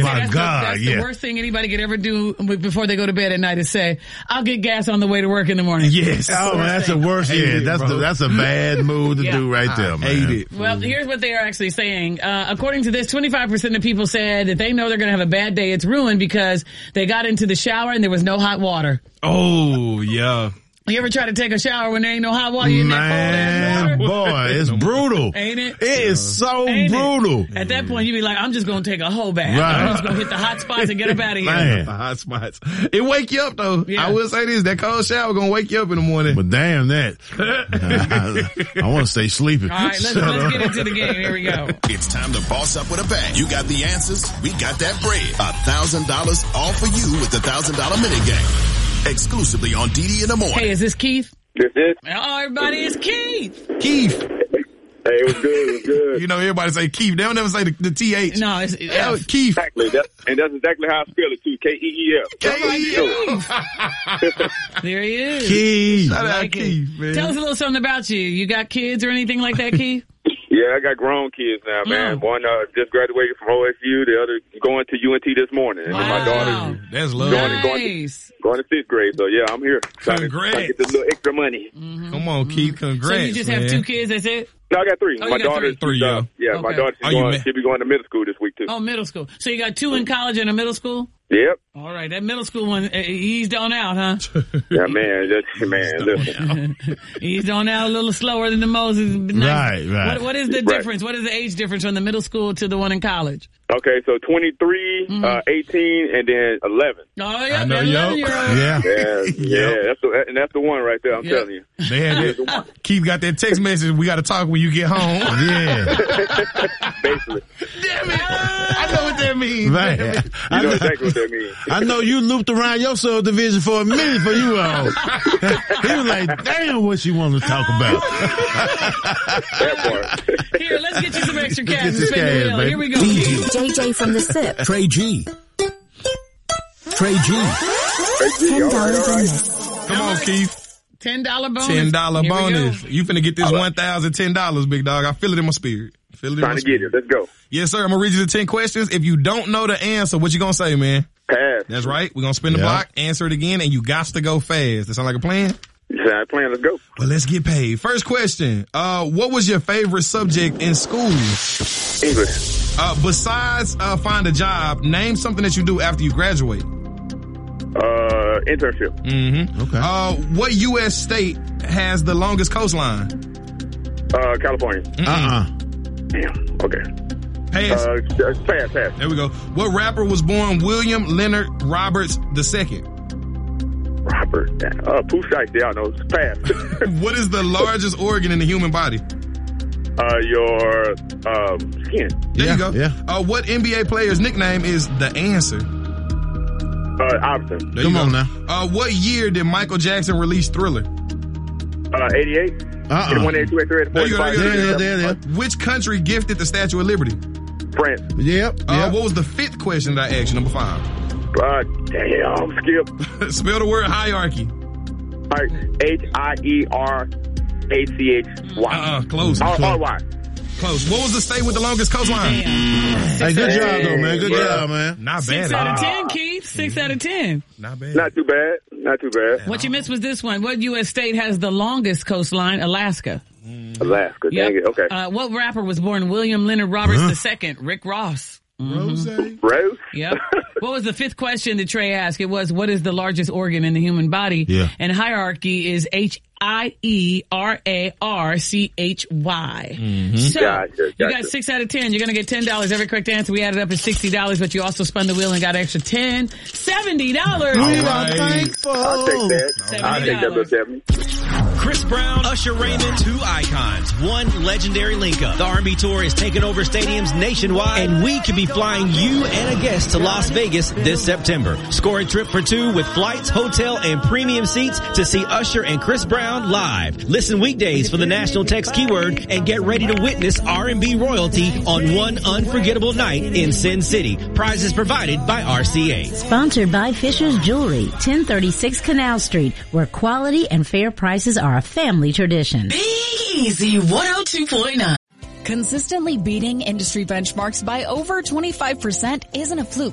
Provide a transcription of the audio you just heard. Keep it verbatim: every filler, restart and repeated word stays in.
my that's God, the, that's yeah. the worst thing anybody could ever do before they go to bed at night is say, I'll get gas on the way to work in the morning. Yes. Oh, that's the worst. Yeah, it, that's the, that's a bad move to Yeah. do right there, I man. hate it. Well, here's what they are actually saying. Uh, according to this, twenty-five percent of people said that they know they're going to have a bad day. It's ruined because they got into the shower and there was no hot water. Oh, yeah. You ever try to take a shower when there ain't no hot water? You in that cold ass Man, water? boy, it's brutal. Ain't it? It is so Ain't it? brutal. At that point, you be like, I'm just going to take a whole bath. Right. I'm just going to hit the hot spots and get up out of here. Man. The hot spots. It wake you up though. Yeah. I will say this, that cold shower gonna wake you up in the morning. But damn that. I, I want to stay sleeping. All right, let's, let's get into the game. Here we go. It's time to boss up with a bang. You got the answers. We got that bread. A thousand dollars all for you with the thousand dollar mini game. Exclusively on D D in the morning. Hey, is this Keith? This is. Oh, everybody, it's Keith. Keith. Hey, it was good. It was good. You know, everybody say Keith. They don't never say the, the T H. No, it's, Yeah, it's Keith. Exactly. That, and that's exactly how I spell it too. K E E F. there he is. Keith. Shout out Like it. Keith, man. Tell us a little something about you. You got kids or anything like that, Keith? Yeah, I got grown kids now, man. Mm. One uh, just graduated from O S U. The other going to U N T this morning. And then my Wow. daughter That's love. Going to- going to- Nice. going to sixth grade. So yeah, I'm here. Trying to, trying to get this little extra money. Come on, Keith. Congrats. So you just man. have two kids, that's it? No, I got three. Oh, you my got daughter, three. Three, she's, uh, yeah. yeah, my Okay. daughter, Oh, she's you going, ma- she'll be going to middle school this week too. Oh, middle school. So you got two in college and a middle school? Yep. All right, that middle school one, uh, eased on out, huh? Yeah, man. That's, man, listen. Eased on out a little slower than the Moses. Nice. Right, right. What, what is the Right. difference? What is the age difference from the middle school to the one in college? Okay, so twenty-three, Mm-hmm. uh, eighteen, and then eleven. Oh, yeah, I know, that yo. eleven year old. Yeah. Yeah, yeah, Yep. that's the, and that's the one right there. I'm Yep. telling you. They had Keith got that text message. We got to talk when you get home. Yeah. Basically, Damn it! I know what that means. Man. you I know know, exactly what that means. I know you looped around your subdivision for a minute for you all. He was like, damn what you want to talk about. That part. Here, let's get you some extra cash Get and this spin the cash, wheel. baby. Here we go. J J from the SIP. Trey G. Trey G. Ten dollars bonus. Come on, Keith. ten dollar bonus. Ten dollar Here we go. bonus. You finna get this All right. one thousand ten dollars, big dog. I feel it in my spirit. Feel it in Trying my to spirit. get it. Let's go. Yes, sir. I'm gonna read you the ten questions. If you don't know the answer, what you gonna say, man? Pass. That's right. We're gonna spin the Yeah. block, answer it again, and you got to go fast. That sound like a plan? Sound plan. Let's go. Well, let's get paid. First question. Uh, what was your favorite subject in school? English. Uh, besides, uh, find a job, name something that you do after you graduate. Uh, internship. Mm-hmm. Okay. Uh, what U S state has the longest coastline? Uh, California. Uh-uh. Damn. Okay. Pass. Uh, pass. Pass. There we go. What rapper was born William Leonard Roberts the second? Robert. Uh, Pooh Shiesty. I know. Pass. What is the largest organ in the human body? uh, your um skin. There Yeah, you go. yeah. Uh, what N B A player's nickname is The Answer? Uh, Iverson. There Come you go. on now. Uh, what year did Michael Jackson release Thriller? Uh, eighty-eight. Uh-uh. eighty-one, eighty-two, eighty-three, There you go, forty-five. there you go, there you go. Uh, which country gifted the Statue of Liberty? France. Yep. Uh, yep. what was the fifth question that I asked you? Number five. Uh, damn. Skip. Spell the word hierarchy. All right. H I E R A C H Y. Uh-uh, close. R R Y. Close. What was the state with the longest coastline? Hey, good job though, man. Good Yeah. job, man. Not Six bad. out of ten, Keith. Six out of ten. Not bad. Not too bad. Not too bad. What you missed was this one. What U S state has the longest coastline? Alaska. Alaska. Dang it. Okay. Uh, what rapper was born William Leonard Roberts the second? Rick Ross. Rose? Rose? Yep. What was the fifth question that Trey asked? It was, what is the largest organ in the human body? Yeah. And hierarchy is H I E R A R C H Y. Mm-hmm. So, Gotcha, you got gotcha. six out of ten. You're going to get ten dollars. Every correct answer, we added up is sixty dollars, but you also spun the wheel and got an extra ten. seventy dollars. We All are right. thankful. I'll take that. I'll take that little seventy. Chris Brown, Usher Raymond, two icons, one legendary link-up. The R and B Tour is taking over stadiums nationwide, and we could be flying you and a guest to Las Vegas this September. Score a trip for two with flights, hotel, and premium seats to see Usher and Chris Brown live. Listen weekdays for the national text keyword and get ready to witness R and B royalty on one unforgettable night in Sin City. Prizes provided by R C A. Sponsored by Fisher's Jewelry, ten thirty-six Canal Street, where quality and fair prices are a family tradition. Easy one oh two point nine. Consistently beating industry benchmarks by over twenty-five percent isn't a fluke.